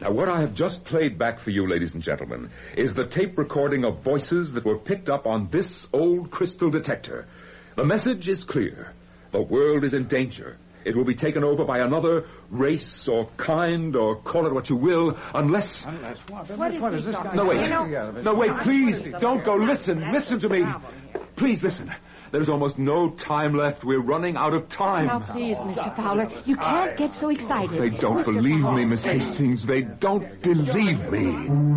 Now, what I have just played back for you, ladies and gentlemen, is the tape recording of voices that were picked up on this old crystal detector. The message is clear. The world is in danger. It will be taken over by another race or kind, or call it what you will, unless... What is this guy? No, wait. No, wait, please, don't go. Listen to me. Please listen. There's almost no time left. We're running out of time. Now, please, Mr. Fowler, you can't get so excited. They don't believe me, Miss Hastings. They don't believe me.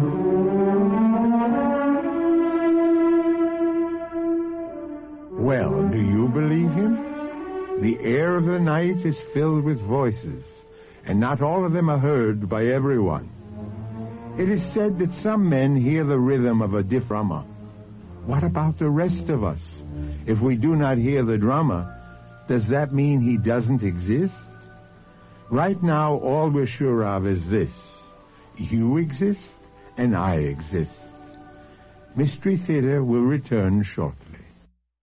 Well, do you believe him? The air of the night is filled with voices, and not all of them are heard by everyone. It is said that some men hear the rhythm of a drummer. What about the rest of us? If we do not hear the drummer, does that mean he doesn't exist? Right now, all we're sure of is this. You exist, and I exist. Mystery Theater will return shortly.